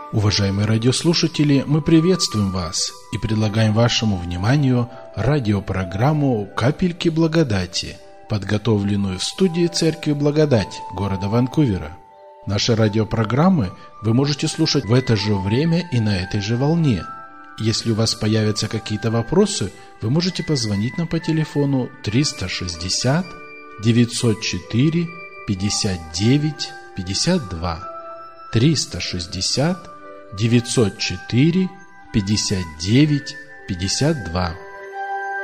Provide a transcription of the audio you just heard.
Уважаемые радиослушатели, мы приветствуем вас и предлагаем вашему вниманию радиопрограмму «Капельки благодати», подготовленную в студии Церкви Благодать города Ванкувера. Наши радиопрограммы вы можете слушать в это же время и на этой же волне. Если у вас появятся какие-то вопросы, вы можете позвонить нам по телефону 360 904 59 52 360 904 59 52.